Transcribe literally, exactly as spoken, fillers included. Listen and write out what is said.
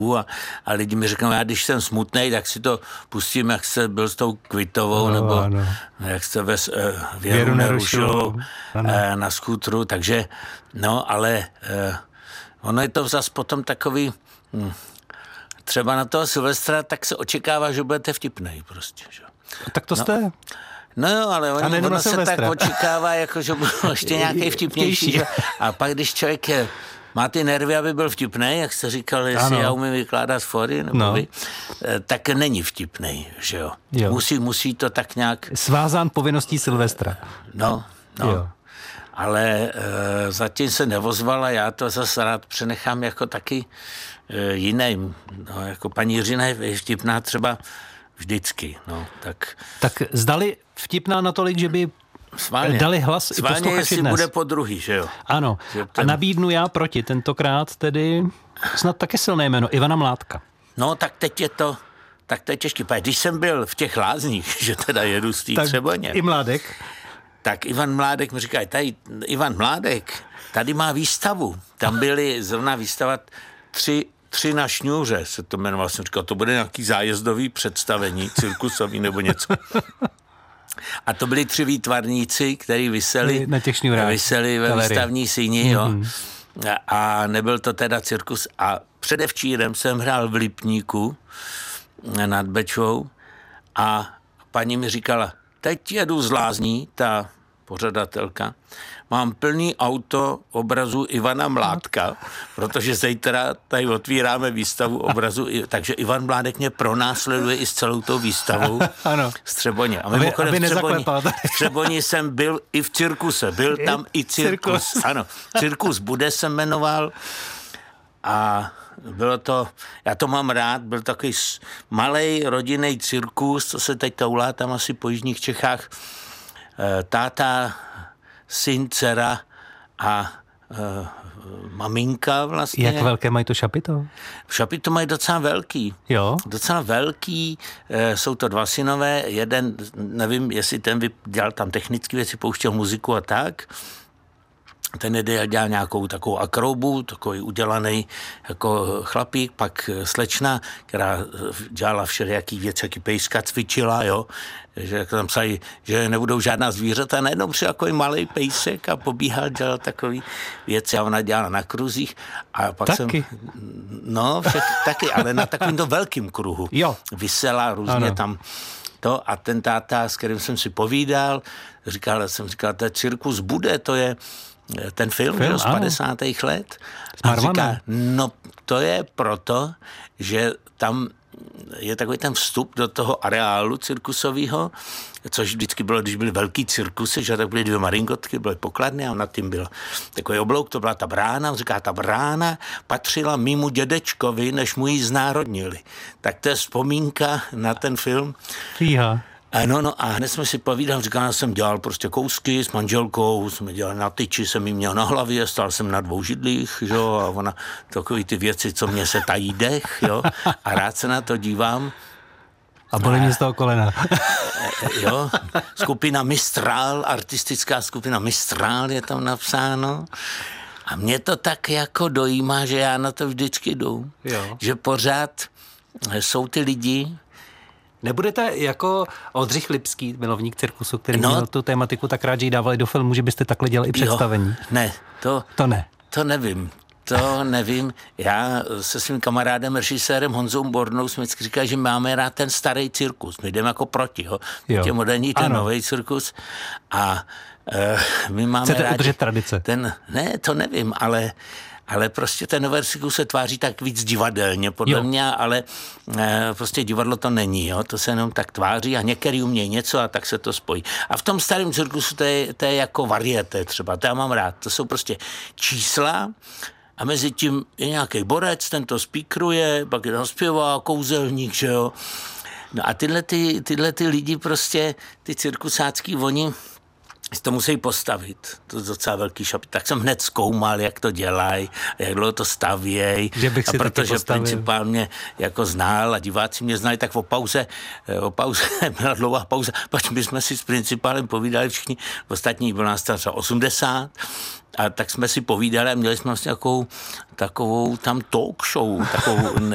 A, a lidi mi řeknou, já když jsem smutnej, tak si to pustím, jak jste byl s tou Kvitovou, no, nebo ano. jak jste ve uh, Věru, Věru nerušil uh, na skútru, takže no, ale uh, ono je to zase potom takový, hm, třeba na toho Silvestra, tak se očekává, že budete vtipnej prostě. Že? Tak to no. jste... No jo, ale ono, ono se tak očekává, jako, že bude ještě nějaký vtipnější. Že? A pak, když člověk je, má ty nervy, aby byl vtipnej, jak jste říkal, jestli ano. já umím vykládat fóry, nebo no. vy, tak není vtipnej, že jo. jo. Musí, musí to tak nějak... Svázán povinností Silvestra. No, no. Jo. Ale e, zatím se nevozval a já to zase rád přenechám jako taky e, jiným. No, jako paní Jiřina je vtipná třeba vždycky, no, tak... Tak zdali vtipná natolik, že by Sválně. dali hlas Sválně, i posluchači jestli dnes. Bude po druhý, že jo? Ano. Že ten... A nabídnu já proti, tentokrát tedy snad taky silné jméno, Ivana Mládka. No, tak teď je to, tak to je těžký. Když jsem byl v těch Lázních, že teda jedu z té Třeboně. I Mládek. Tak Ivan Mládek mi říká, tady Ivan Mládek, tady má výstavu. Tam byly zrovna výstavat tři Tři na šňůře se to jmenovalo. Jsem říkal, to bude nějaký zájezdový představení, cirkusový nebo něco. A to byli tři výtvarníci, kteří viseli, na těch šňůrách, viseli ve galerii. Výstavní síni. Mm-hmm. Jo. A nebyl to teda cirkus. A předevčírem jsem hrál v Lipníku nad Bečvou a paní mi říkala, teď jedu z Lázní, ta pořadatelka, mám plný auto obrazu Ivana Mládka, protože zítra tady otvíráme výstavu obrazu, takže Ivan Mládek mě pronásleduje i s celou tou výstavou ano. z Třeboně. A aby, mimochodem aby v Třeboni, v Třeboni jsem byl i v cirkuse, byl tam i cirkus. cirkus. Ano, cirkus Bude se jmenoval a bylo to, já to mám rád, byl takový malej rodinný cirkus, co se teď toulá tam asi po jižních Čechách. Táta, syn, dcera a e, maminka vlastně. Jak velké mají to šapito? Šapito mají docela velký. Jo? Docela velký. E, jsou to dva synové. Jeden, nevím, jestli ten dělal tam technické věci, pouštěl muziku a tak. Ten jeden dělal nějakou takovou akrobu, takový udělaný jako chlapík, pak slečna, která dělala všelijaký věci, jaký pejska cvičila, jo, že jak tam psali, že nebudou žádná zvířata, najednou přišel takový malý pejsek a pobíhal, dělal takový věci a ona dělala na kruzích a pak taky. jsem, no, však, taky, ale na takovýmto velkým kruhu. Jo. Vysela různě ano. tam to a ten táta, s kterým jsem si povídal, říkal, jsem říkal, to je cirkus Bude, to je ten film, film z padesátých let. A říká, no to je proto, že tam je takový ten vstup do toho areálu cirkusového, což vždycky bylo, když byly velký cirkusy, že tak byly dvě maringotky, byly pokladny a nad tím byl takový oblouk, to byla ta brána. On říká, ta brána patřila mýmu dědečkovi, než mu ji znárodnili. Tak to je vzpomínka na ten film. Fíha. No, no a hned jsme si povídali, říkal, že jsem dělal prostě kousky s manželkou, jsme dělali na tyči, jsem jí měl na hlavě, stál jsem na dvou židlích, jo, a ona takový ty věci, co mě se tají dech, jo, a rád se na to dívám. A bolí mě z toho kolena. Jo, skupina Mistral, artistická skupina Mistral je tam napsáno. A mě to tak jako dojímá, že já na to vždycky jdu. Jo. Že pořád jsou ty lidi. Nebudete jako Oldřich Lipský, milovník cirkusu, který no, měl tu tématiku tak rád, že ji dávali do filmu, že byste takhle dělali i představení? Jo, ne, to, to ne. To nevím. To nevím. Já se svým kamarádem, režisérem Honzou Bornou jsme vždycky říkali, že máme rád ten starý cirkus. My jdeme jako proti, ho. Tě moderní, ten nový cirkus. A uh, my máme Chcete rádi udržet tradice? Ten, ne, to nevím, ale ale prostě ten nový cirkus se tváří tak víc divadelně, podle jo. mě, ale e, prostě divadlo to není, jo? To se jenom tak tváří a některý umějí něco a tak se to spojí. A v tom starém cirkusu to je, to je jako varieté třeba, to já mám rád, to jsou prostě čísla a mezi tím je nějaký borec, ten to spíkruje, pak je tam zpěvá, kouzelník, že jo. No a tyhle, ty, tyhle ty lidi prostě, ty cirkusácký, oni si to musí postavit. To je docela velký šap. Tak jsem hned zkoumal, jak to dělají, jak dlouho to stavějí. A protože principál mě jako znal a diváci mě znali, tak o pauze, o pauze byla dlouhá pauza, pač my jsme si s principálem povídali všichni, ostatní bylo nás třeba osmdesát, a tak jsme si povídali a měli jsme vlastně takovou, takovou tam talk show, takovou